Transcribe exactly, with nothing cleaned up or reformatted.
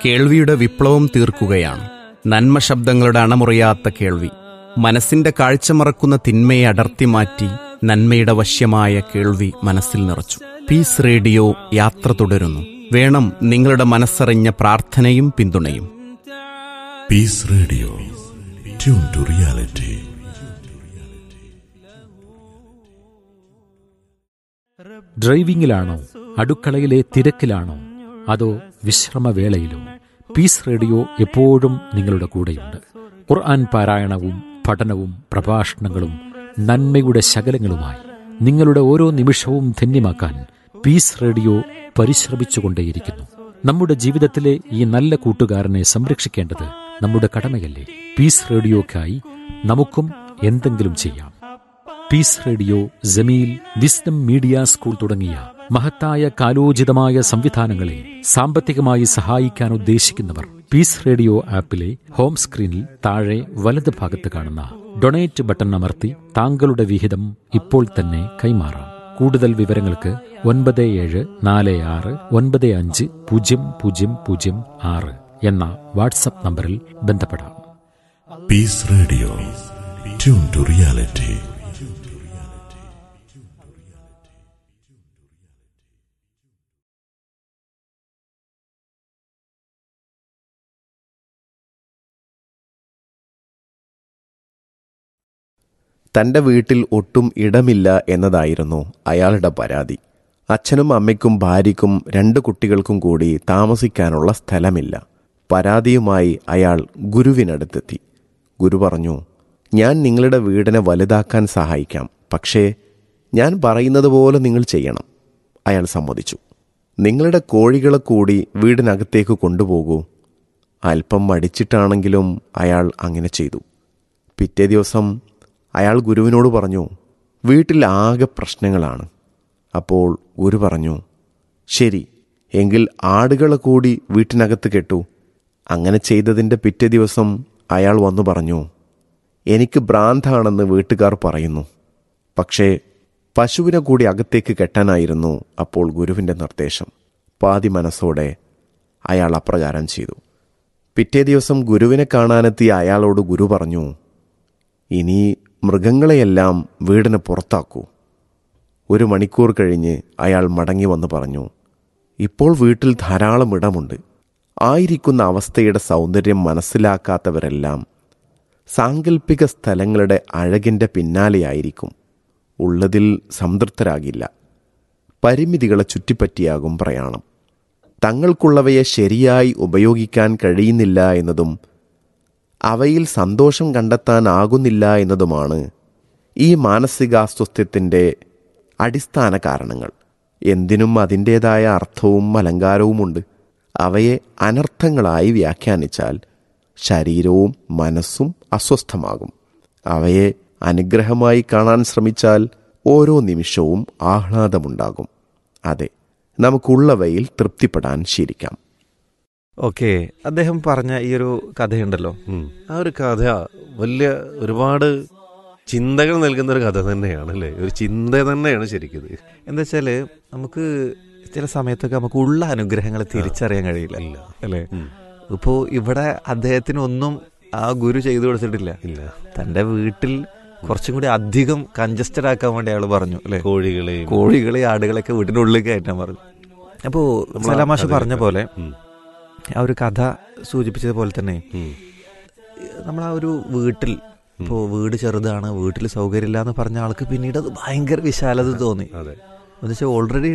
കേൾവിയുടെ വിപ്ലവം തീർക്കുകയാണ്. നന്മ ശബ്ദങ്ങളുടെ അണമുറിയാത്ത കേൾവി. മനസ്സിന്റെ കാഴ്ച മറക്കുന്ന തിന്മയെ അടർത്തി മാറ്റി നന്മയുടെ വശ്യമായ കേൾവി മനസ്സിൽ നിറച്ചു. പീസ് റേഡിയോ യാത്ര തുടരുന്നു. വേണം നിങ്ങളുടെ മനസ്സറിഞ്ഞ പ്രാർത്ഥനയും പിന്തുണയും. Piece radio, tune to reality. ഡ്രൈവിംഗിലാണോ, അടുക്കളയിലെ തിരക്കിലാണോ, അതോ വിശ്രമവേളയിലോ? പീസ് റേഡിയോ എപ്പോഴും നിങ്ങളുടെ കൂടെയുണ്ട്. ഖുർആൻ പാരായണവും പഠനവും പ്രഭാഷണങ്ങളും നന്മയുടെ ശകലങ്ങളുമായി നിങ്ങളുടെ ഓരോ നിമിഷവും ധന്യമാക്കാൻ പീസ് റേഡിയോ പരിശ്രമിച്ചുകൊണ്ടേയിരിക്കുന്നു. നമ്മുടെ ജീവിതത്തിലെ ഈ നല്ല കൂട്ടുകാരനെ സംരക്ഷിക്കേണ്ടത് നമ്മുടെ കടമയല്ലേ? പീസ് റേഡിയോക്കായി നമുക്കും എന്തെങ്കിലും ചെയ്യാം. Piece radio, Jameel, wisdom media school തുടങ്ങിയ മഹത്തായ കാലോചിതമായ സംവിധാനങ്ങളെ സാമ്പത്തികമായി സഹായിക്കാൻ ഉദ്ദേശിക്കുന്നവർ പീസ് റേഡിയോ ആപ്പിലെ ഹോം സ്ക്രീനിൽ താഴെ വലത് ഭാഗത്ത് കാണുന്ന ഡൊണേറ്റ് ബട്ടൺ അമർത്തി താങ്കളുടെ വിഹിതം ഇപ്പോൾ തന്നെ കൈമാറാം. കൂടുതൽ വിവരങ്ങൾക്ക് ഒൻപത് ഏഴ് നാല് ആറ് ഒൻപത് അഞ്ച് പൂജ്യം പൂജ്യം പൂജ്യം ആറ് എന്ന വാട്സ്ആപ്പ് നമ്പറിൽ ബന്ധപ്പെടാം. Piece radio, tune to reality. തൻ്റെ വീട്ടിൽ ഒട്ടും ഇടമില്ല എന്നതായിരുന്നു അയാളുടെ പരാതി. അച്ഛനും അമ്മയ്ക്കും ഭാര്യയ്ക്കും രണ്ട് കുട്ടികൾക്കും കൂടി താമസിക്കാനുള്ള സ്ഥലമില്ല. പരാതിയുമായി അയാൾ ഗുരുവിനടുത്തെത്തി. ഗുരു പറഞ്ഞു, ഞാൻ നിങ്ങളുടെ വീടിനെ വലുതാക്കാൻ സഹായിക്കാം, പക്ഷേ ഞാൻ പറയുന്നത് പോലെ നിങ്ങൾ ചെയ്യണം. അയാൾ സമ്മതിച്ചു. നിങ്ങളുടെ കോഴികളെ കൂടി വീടിനകത്തേക്ക് കൊണ്ടുപോകൂ. അല്പം മടിച്ചിട്ടാണെങ്കിലും അയാൾ അങ്ങനെ ചെയ്തു. പിറ്റേ ദിവസം അയാൾ ഗുരുവിനോട് പറഞ്ഞു, വീട്ടിൽ ആകെ പ്രശ്നങ്ങളാണ്. അപ്പോൾ ഗുരു പറഞ്ഞു, ശരി, എങ്കിൽ ആടുകളെ കൂടി വീട്ടിനകത്ത് കെട്ടു. അങ്ങനെ ചെയ്തതിൻ്റെ പിറ്റേ ദിവസം അയാൾ വന്നു പറഞ്ഞു, എനിക്ക് ഭ്രാന്താണെന്ന് വീട്ടുകാർ പറയുന്നു. പക്ഷേ പശുവിനെ കൂടി അകത്തേക്ക് കെട്ടാനായിരുന്നു അപ്പോൾ ഗുരുവിൻ്റെ നിർദ്ദേശം. പാതി മനസ്സോടെ അയാൾ അപ്രകാരം ചെയ്തു. പിറ്റേ ദിവസം ഗുരുവിനെ കാണാനെത്തിയ അയാളോട് ഗുരു പറഞ്ഞു, ഇനി മൃഗങ്ങളെയെല്ലാം വീടിന് പുറത്താക്കൂ. ഒരു മണിക്കൂർ കഴിഞ്ഞ് അയാൾ മടങ്ങി വന്ന് പറഞ്ഞു, ഇപ്പോൾ വീട്ടിൽ ധാരാളം ഇടമുണ്ട്. ആയിരിക്കുന്ന അവസ്ഥയുടെ സൗന്ദര്യം മനസ്സിലാക്കാത്തവരെല്ലാം സാങ്കല്പിക സ്ഥലങ്ങളുടെ അഴകിൻ്റെ പിന്നാലെയായിരിക്കും. ഉള്ളതിൽ സംതൃപ്തരാകില്ല. പരിമിതികളെ ചുറ്റിപ്പറ്റിയാകും പ്രയാണം. തങ്ങൾക്കുള്ളവയെ ശരിയായി ഉപയോഗിക്കാൻ കഴിയുന്നില്ല എന്നതും അവയിൽ സന്തോഷം കണ്ടെത്താനാകുന്നില്ല എന്നതുമാണ് ഈ മാനസികാസ്വാസ്ഥ്യത്തിൻ്റെ അടിസ്ഥാന കാരണങ്ങൾ. എന്തിനും അതിൻ്റേതായ അർത്ഥവും അലങ്കാരവുമുണ്ട്. അവയെ അനർത്ഥങ്ങളായി വ്യാഖ്യാനിച്ചാൽ ശരീരവും മനസ്സും അസ്വസ്ഥമാകും. അവയെ അനുഗ്രഹമായി കാണാൻ ശ്രമിച്ചാൽ ഓരോ നിമിഷവും ആഹ്ലാദമുണ്ടാകും. അതെ, നമുക്കുള്ളവയിൽ തൃപ്തിപ്പെടാൻ ശീലിക്കാം. ഓക്കെ, അദ്ദേഹം പറഞ്ഞ ഈ ഒരു കഥയുണ്ടല്ലോ, ആ ഒരു കഥ വലിയ ഒരുപാട് ചിന്തകൾ നൽകുന്ന ഒരു കഥ തന്നെയാണ് അല്ലേ? ഒരു ചിന്ത തന്നെയാണ് ശരിക്കും. എന്താ വെച്ചാൽ നമുക്ക് ചില സമയത്തൊക്കെ നമുക്ക് ഉള്ള അനുഗ്രഹങ്ങളെ തിരിച്ചറിയാൻ കഴിയില്ല അല്ലേ? ഇപ്പോൾ ഇവിടെ അദ്ദേഹത്തിന് ഒന്നും ആ ഗുരു ചെയ്തു കൊടുത്തിട്ടില്ല. തൻ്റെ വീട്ടിൽ കുറച്ചും കൂടി അധികം കൺജസ്റ്റഡ് ആക്കാൻ വേണ്ടി അയാൾ പറഞ്ഞു അല്ലേ? കോഴികളെ കോഴികളെ ആടുകളൊക്കെ വീട്ടിൻ്റെ ഉള്ളിൽ കയറ്റാൻ പറഞ്ഞു. അപ്പോൾ സലാമാഷ് പറഞ്ഞ പോലെ ആ ഒരു കഥ സൂചിപ്പിച്ചതുപോലെ തന്നെ നമ്മൾ ആ ഒരു വീട്ടിൽ ഇപ്പോൾ വീട് ചെറുതാണ്, വീട്ടിൽ സൗകര്യമില്ല എന്ന് പറഞ്ഞ ആൾക്ക് പിന്നീട് അത് ഭയങ്കര വിശാലത തോന്നി. എന്നുവെച്ചാൽ ഓൾറെഡി